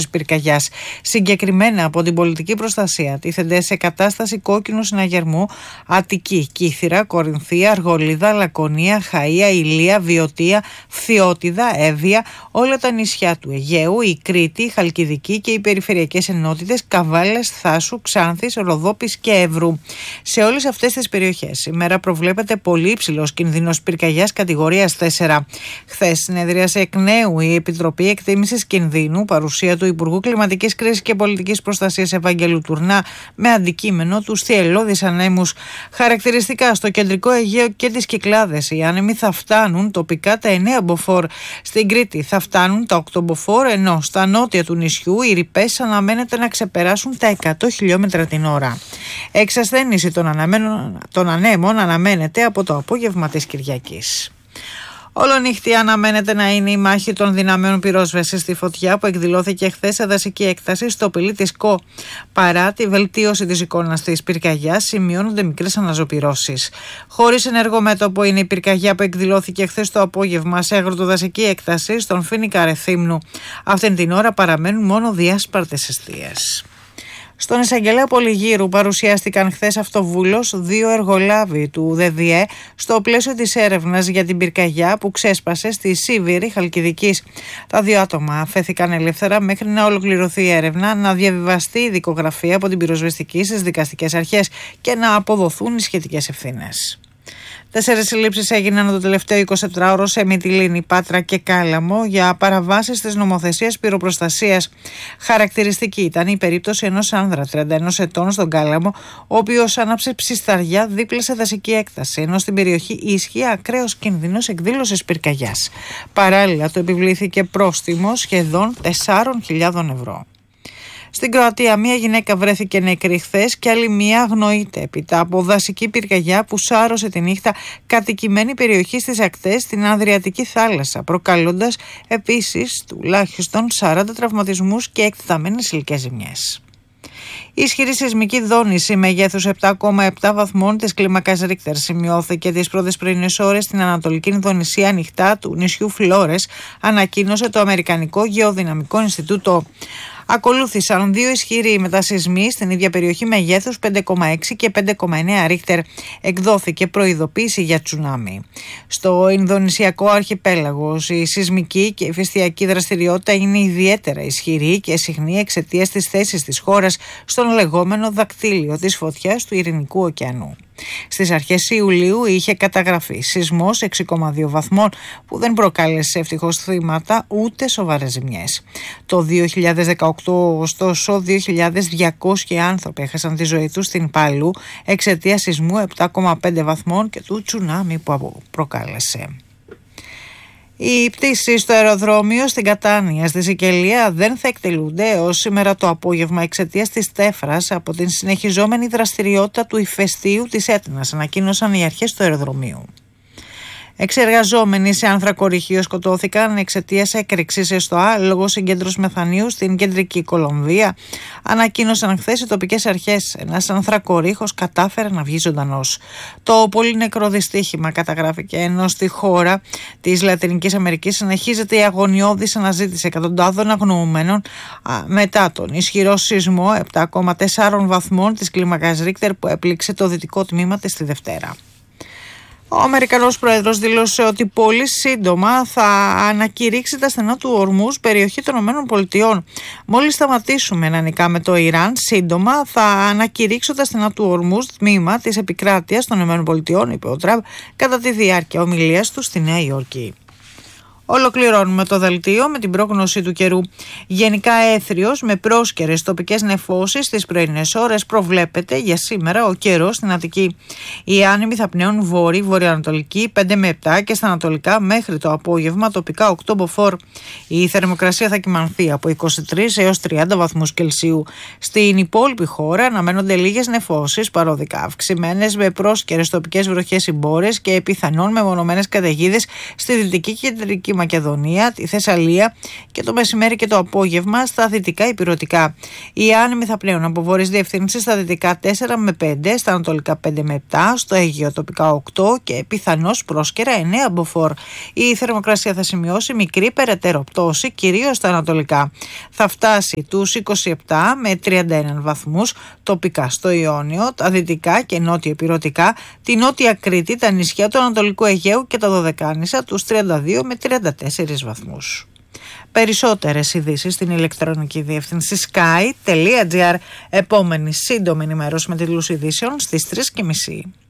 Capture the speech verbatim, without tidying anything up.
εκδήλωσης πυρκαγιάς. Συγκεκριμένα από την πολιτική προστασία τίθενται σε κατάσταση κόκκινου συναγερμού Αττική, Κύθυρα, Κορινθία, Αργολίδα, Λακωνία, Χαΐα, Ηλία, Βιωτία, Φθιώτιδα, Εύβοια, όλα τα νησιά του Αιγαίου, η Κρήτη, η Χαλκιδική και οι περιφερειακές ενότητες Καβάλας, Θάσου, Ξάνθης, Ροδόπης και Εύρου. Σε όλες αυτές τις περιοχές η μέρα προβλέπεται πολύ υψηλός κινδύνος πυρκαγιάς κατηγορίας τέσσερα. Χθες συνεδρίασε εκ νέου η Επιτροπή Εκτίμησης Κινδύνου, παρουσία του Υπουργού Κλιματικής Κρίσης και Πολιτικής Προστασίας Ευαγγέλου Τουρνά, με αντικείμενο τους θυελλώδεις ανέμους. Χαρακτηριστικά στο κεντρικό Αιγαίο και τις Κυκλάδες οι άνεμοι θα φτάνουν τοπικά τα εννέα μποφόρ. Στην Κρήτη θα φτάνουν τα οκτώ μποφόρ, ενώ στα νότια του νησιού οι ρηπές αναμένεται να ξεπεράσουν τα εκατό χιλιόμετρα την ώρα. Εξασθένηση των, των ανέμων αναμένεται από το απόγευμα της Κυριακής. Όλονύχτη αναμένεται να είναι η μάχη των δυνάμεων πυρόσβεσης στη φωτιά που εκδηλώθηκε χθες σε δασική έκταση στο πηλί της Κο. Παρά τη βελτίωση της εικόνας της πυρκαγιάς, σημειώνονται μικρές αναζωπυρώσεις. Χωρίς ενεργό μέτωπο είναι η πυρκαγιά που εκδηλώθηκε χθες το απόγευμα σε αγροτοδασική έκταση στον Φοίνικα Ρεθύμνου. Αυτήν την ώρα παραμένουν μόνο διάσπαρτες εστίες. Στον εισαγγελέα Πολυγύρου παρουσιάστηκαν χθες αυτοβούλος δύο εργολάβοι του ΔΔΕ στο πλαίσιο της έρευνας για την πυρκαγιά που ξέσπασε στη Σίβηρη Χαλκιδικής. Τα δύο άτομα αφέθηκαν ελεύθερα μέχρι να ολοκληρωθεί η έρευνα, να διαβιβαστεί η δικογραφία από την πυροσβεστική στις δικαστικές αρχές και να αποδοθούν οι σχετικές ευθύνες. Τέσσερις συλλήψεις έγιναν το τελευταίο εικοσιτετράωρο σε Μυτιλήνη, Πάτρα και Κάλαμο για παραβάσεις της νομοθεσίας πυροπροστασίας. Χαρακτηριστική ήταν η περίπτωση ενός άνδρα τριάντα ενός ετών στον Κάλαμο, ο οποίος άναψε ψισταριά δίπλα σε δασική έκταση, ενώ στην περιοχή ίσχυε ακραίος κίνδυνος εκδήλωσης πυρκαγιάς. Παράλληλα, του επιβλήθηκε πρόστιμο σχεδόν τεσσάρων χιλιάδων ευρώ. Στην Κροατία, μία γυναίκα βρέθηκε νεκρή χθες και άλλη μία αγνοείται έπειτα από δασική πυρκαγιά που σάρωσε τη νύχτα κατοικημένη περιοχή στις ακτές στην Αδριατική θάλασσα, προκαλώντας επίσης τουλάχιστον σαράντα τραυματισμούς και εκτεταμένες υλικές ζημιές. Η ισχυρή σεισμική δόνηση μεγέθους επτά κόμμα επτά βαθμών της κλίμακας Ρίχτερ σημειώθηκε τις πρώτες πρωινές ώρες στην Ανατολική Ινδονησία ανοιχτά του νησιού Φλόρες, ανακοίνωσε το Αμερικανικό Γεωδυναμικό Ινστιτούτο. Ακολούθησαν δύο ισχυροί μετασεισμοί στην ίδια περιοχή μεγέθους πέντε κόμμα έξι και πέντε κόμμα εννέα Ρίχτερ. Εκδόθηκε προειδοποίηση για τσουνάμι. Στο Ινδονησιακό αρχιπέλαγος η σεισμική και η ηφαιστειακή δραστηριότητα είναι ιδιαίτερα ισχυρή και συχνή εξαιτίας της θέσης της χώρας στον λεγόμενο δακτύλιο της φωτιάς του Ειρηνικού ωκεανού. Στις αρχές Ιουλίου είχε καταγραφεί σεισμός έξι κόμμα δύο βαθμών που δεν προκάλεσε ευτυχώς θύματα ούτε σοβαρές ζημιές. Το δύο χιλιάδες δεκαοκτώ ωστόσο δύο χιλιάδες διακόσιοι άνθρωποι έχασαν τη ζωή τους στην Παλού εξαιτίας σεισμού επτά κόμμα πέντε βαθμών και του τσουνάμι που προκάλεσε. Οι πτήσεις στο αεροδρόμιο στην Κατάνια στη Σικελία δεν θα εκτελούνται έως σήμερα το απόγευμα εξαιτίας της τέφρας από την συνεχιζόμενη δραστηριότητα του ηφαιστείου της Έτνας, ανακοίνωσαν οι αρχές του αεροδρομίου. Εξεργαζόμενοι σε ανθρακοριχείο σκοτώθηκαν εξαιτίας έκρηξης στο άλογο συγκέντρωση μεθανίου στην κεντρική Κολομβία. Ανακοίνωσαν χθες οι τοπικές αρχές. Ένας ανθρακορίχος κατάφερε να βγει ζωντανός. Το πολύ νεκρό δυστύχημα καταγράφηκε, ενώ στη χώρα της Λατινικής Αμερικής συνεχίζεται η αγωνιώδης αναζήτηση εκατοντάδων αγνοούμενων μετά τον ισχυρό σεισμό επτά κόμμα τέσσερα βαθμών της κλίμακας Ρίχτερ που έπληξε το δυτικό τμήμα της τη Δευτέρα. Ο Αμερικανός Πρόεδρος δήλωσε ότι πολύ σύντομα θα ανακηρύξει τα στενά του Ορμούζ περιοχή των ΗΠΑ. Μόλις σταματήσουμε να νικάμε το Ιράν, σύντομα θα ανακηρύξω τα στενά του Ορμούζ τμήμα της επικράτειας των ΗΠΑ, είπε ο Τραμπ κατά τη διάρκεια ομιλίας του στη Νέα Υόρκη. Ολοκληρώνουμε το δελτίο με την πρόγνωση του καιρού. Γενικά έθριος με πρόσκαιρες τοπικές νεφώσεις στις πρωινές ώρες προβλέπεται για σήμερα ο καιρός στην Αττική. Οι άνεμοι θα πνέουν βόρειο, βορειοανατολική πέντε με επτά και στα ανατολικά μέχρι το απόγευμα τοπικά οκτώ μποφόρ. Η θερμοκρασία θα κυμανθεί από είκοσι τρεις έως τριάντα βαθμούς Κελσίου. Στην υπόλοιπη χώρα αναμένονται λίγες νεφώσεις παροδικά αυξημένες με πρόσκαιρες τοπικές βροχές συμπόρες και πιθανόν μεμονωμένες καταιγίδες στη δυτική και κεντρική Μακεδονία, τη Θεσσαλία και το μεσημέρι και το απόγευμα στα δυτικά ηπειρωτικά. Οι άνεμοι θα πλέουν από βόρειες διευθύνσεις στα δυτικά τέσσερα με πέντε, στα ανατολικά πέντε με επτά, στο Αίγαιο τοπικά οκτώ και πιθανώς πρόσκαιρα εννέα μποφόρ. Η θερμοκρασία θα σημειώσει μικρή περαιτέρω πτώση, κυρίως στα ανατολικά. Θα φτάσει τους είκοσι επτά με τριάντα ένα βαθμούς τοπικά στο Ιόνιο, τα δυτικά και νότια ηπειρωτικά, τη νότια Κρήτη, τα νησιά του Ανατολικού Αιγαίου και τα Δωδεκάνησα τους τριάντα δύο με τριάντα τέσσερα βαθμούς. Περισσότερες ειδήσεις στην ηλεκτρονική διεύθυνση sky τελεία gr. Επόμενη σύντομη ενημέρωση με τίτλους ειδήσεων στις τρεις και μισή.